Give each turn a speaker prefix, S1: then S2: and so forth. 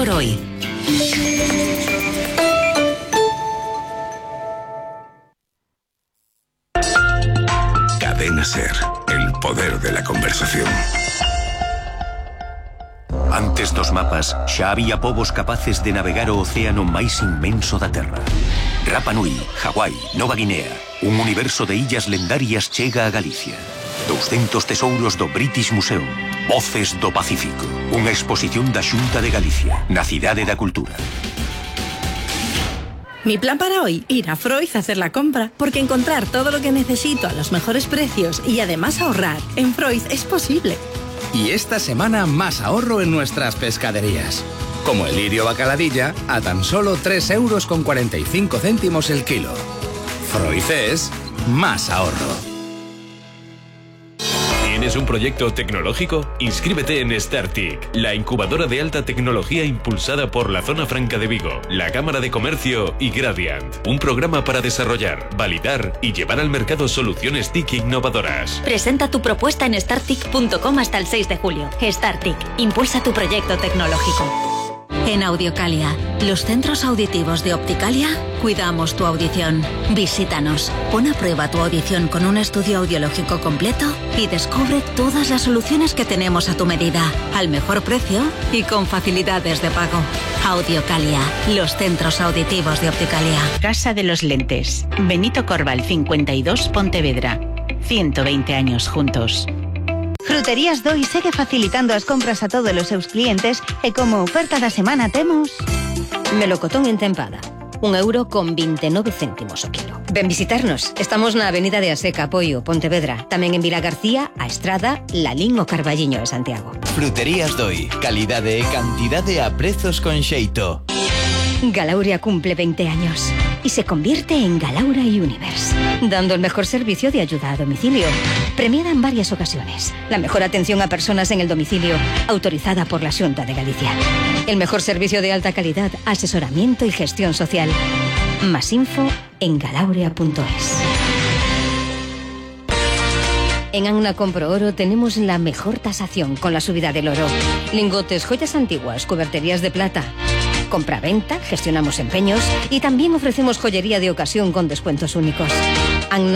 S1: por hoy.
S2: Cadena SER, el poder de la conversación.
S3: Antes dos mapas, xa había povos capaces de navegar o océano máis inmenso da Terra. Rapa Nui, Hawái, Nova Guinea, un universo de illas lendarias chega a Galicia. 200 tesouros do British Museum. Voces do Pacífico. Unha exposición da Xunta de Galicia, na Cidade da Cultura.
S4: Mi plan para hoy, ir a Freud a hacer la compra, porque encontrar todo lo que necesito a los mejores precios y además ahorrar en Freud es posible.
S5: Y esta semana más ahorro en nuestras pescaderías. Como el lirio bacaladilla a tan solo 3,45 € el kilo. Freud es más ahorro.
S6: ¿Tienes un proyecto tecnológico? Inscríbete en StarTIC, la incubadora de alta tecnología impulsada por la Zona Franca de Vigo, la Cámara de Comercio y Gradiant. Un programa para desarrollar, validar y llevar al mercado soluciones TIC innovadoras.
S7: Presenta tu propuesta en startic.com hasta el 6 de julio. StarTIC, impulsa tu proyecto tecnológico.
S1: En Audiocalia, los centros auditivos de Opticalia, cuidamos tu audición. Visítanos, pon a prueba tu audición con un estudio audiológico completo y descubre todas las soluciones que tenemos a tu medida, al mejor precio y con facilidades de pago. Audiocalia, los centros auditivos de Opticalia.
S8: Casa de los Lentes, Benito Corval 52, Pontevedra. 120 años juntos.
S9: Fruterías Doi segue facilitando as compras a todos os seus clientes e como oferta da semana temos...
S10: Melocotón en tempada, €1,29 o kilo. Ven visitarnos, estamos na Avenida de Aseca, Apoio, Pontevedra. Tamén en Vila García, A Estrada, Lalín o Carballiño de Santiago.
S11: Fruterías Doi, calidade e cantidade a prezos con xeito.
S10: Galauria cumple 20 años y se convierte en Galaura Universe, dando el mejor servicio de ayuda a domicilio, premiada en varias ocasiones. La mejor atención a personas en el domicilio, autorizada por la Xunta de Galicia. El mejor servicio de alta calidad, asesoramiento y gestión social. Más info en galauria.es. En Anna Compro Oro tenemos la mejor tasación con la subida del oro. Lingotes, joyas antiguas, cuberterías de plata. Compra-venta, gestionamos empeños y también ofrecemos joyería de ocasión con descuentos únicos.